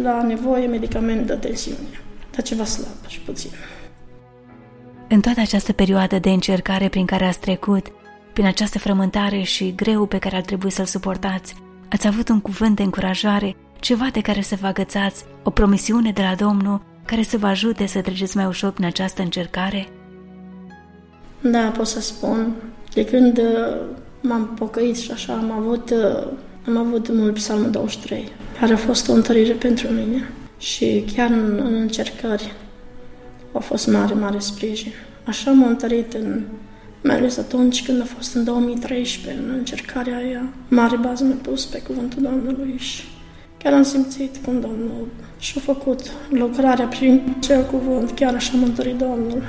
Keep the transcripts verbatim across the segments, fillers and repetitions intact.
la nevoie medicament de tensiune, dar ceva slab și puțin. În toată această perioadă de încercare prin care ați trecut, prin această frământare și greu pe care ar trebui să-l suportați, ați avut un cuvânt de încurajare, ceva de care să vă agățați, o promisiune de la Domnul care să vă ajute să treceți mai ușor prin această încercare? Da, pot să spun. De când uh, m-am pocăit și așa, am avut, uh, am avut mult Psalmul douăzeci și trei, care a fost o întărire pentru mine. Și chiar în, în încercări a fost mare, mare sprijin. Așa m-a întărit, în, mai ales atunci când a fost în două mii treisprezece, în încercarea aia. Mare bază mi-a pus pe cuvântul Domnului și chiar am simțit cum Domnul și-a făcut lucrarea prin cel cuvânt. Chiar așa m-a întărit Domnul.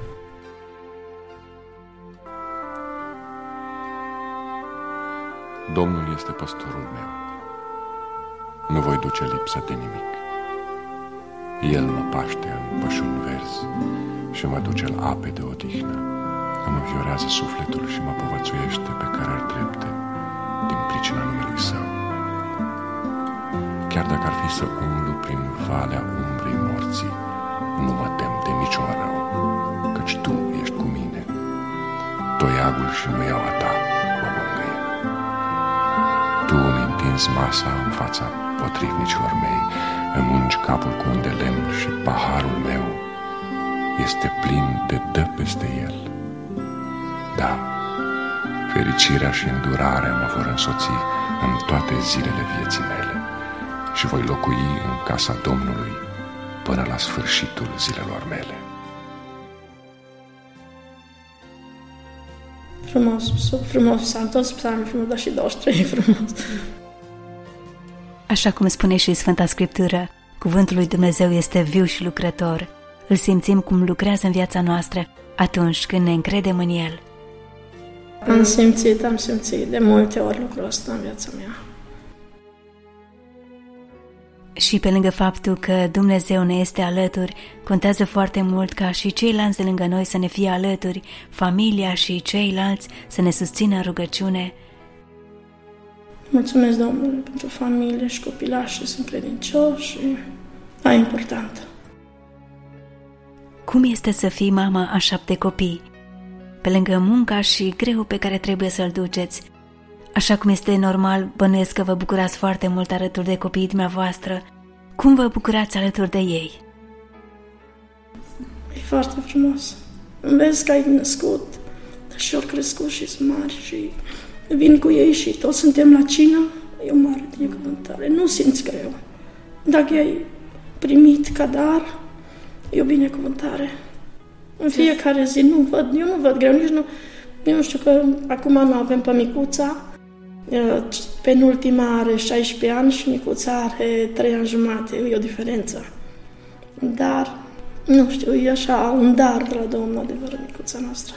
Domnul este păstorul meu. Nu voi duce lipsă de nimic. El mă paște în pășuni verzi și mă duce la ape de odihnă. Îmi înviorează sufletul și mă povățuiește pe cărări drepte din pricina numelui Său. Chiar dacă ar fi să umblu prin valea umbrei morții, nu mă tem de niciun rău, căci Tu ești cu mine. Toiagul și nuiaua Ta mă mângâie. Tu îmi întinzi masa în fața potrivnicilor mei, îmi ungi capul cu un de lemn și paharul meu este plin de dă peste el. Da, fericirea și îndurarea mă vor însoți în toate zilele vieții mele și voi locui în casa Domnului până la sfârșitul zilelor mele. Frumos, frumos, am toți psalmii frumos, dar și douăzeci și trei frumos. Așa cum spune și Sfânta Scriptură, cuvântul lui Dumnezeu este viu și lucrător. Îl simțim cum lucrează în viața noastră atunci când ne încredem în El. Am simțit, am simțit de multe ori lucrul ăsta în viața mea. Și pe lângă faptul că Dumnezeu ne este alături, contează foarte mult ca și ceilalți de lângă noi să ne fie alături, familia și ceilalți să ne susțină în rugăciune. Mulțumesc Domnului pentru familie și copilași, sunt credincioși și e important. Cum este să fii mama a șapte copii? Pe lângă munca și greu pe care trebuie să-l duceți, așa cum este normal, bănuiesc că vă bucurați foarte mult alături de copiii dumneavoastră. Cum vă bucurați alături de ei? E foarte frumos. Vezi că ai născut, dar și ori crescut și sunt mari și vin cu ei și toți suntem la cină. E o mare binecuvântare. Nu simți greu. Dacă ai primit ca dar, e o binecuvântare. În fiecare zi nu văd, eu nu văd greu, nici nu, eu nu știu că acum nu avem pe micuța, penultima are șaisprezece ani și micuța are trei ani jumate, e o diferență. Dar, nu știu, e așa un dar de la Domnul adevărat, micuța noastră.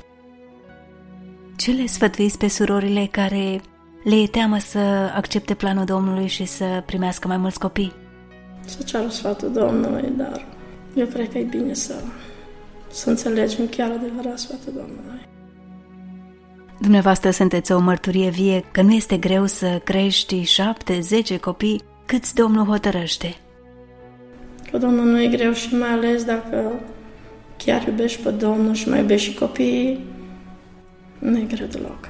Ce le sfătuiți pe surorile care le e teamă să accepte planul Domnului și să primească mai mulți copii? Să ceară sfatul Domnului, dar eu cred că e bine să, să înțelegem chiar adevărat sfatul Domnului. Dumneavoastră sunteți o mărturie vie că nu este greu să crești șapte, zece copii câți Domnul hotărăște. Că Domnul nu e greu și mai ales dacă chiar iubești pe Domnul și mai iubești și copiii, nu e greu deloc.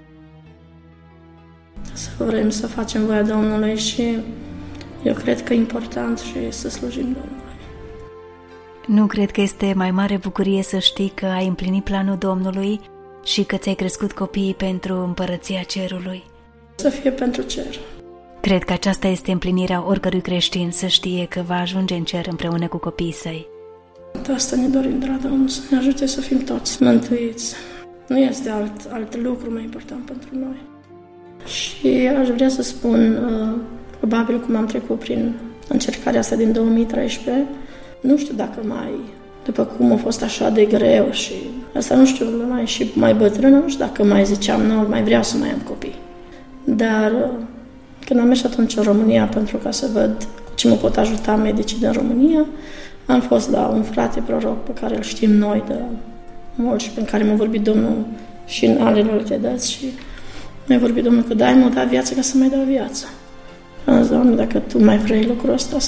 Să vrem să facem voia Domnului și eu cred că e important și să slujim Domnului. Nu cred că este mai mare bucurie să știi că ai împlinit planul Domnului și că ți-ai crescut copiii pentru împărăția cerului. Să fie pentru cer. Cred că aceasta este împlinirea oricărui creștin, să știe că va ajunge în cer împreună cu copiii săi. De asta ne dorim de la Domnul, să ne ajute să fim toți mântuiți. Nu este alt, alt lucru mai important pentru noi. Și aș vrea să spun, uh, probabil cum am trecut prin încercarea asta din două mii treisprezece, nu știu dacă mai, după cum a fost așa de greu și asta nu știu, mai și mai bătrână, nu știu dacă mai ziceam, nu, mai vreau să mai am copii. Dar uh, când am mers atunci în România pentru ca să văd cu ce mă pot ajuta medicii din România, am fost la un frate proroc pe care îl știm noi de mult și pe care m-a vorbit Domnul și în alelor dăți și mi-a vorbit Domnul că dai, mă da viață ca să mai dau viață. Am zis, Doamne, dacă Tu mai vrei lucrul ăsta,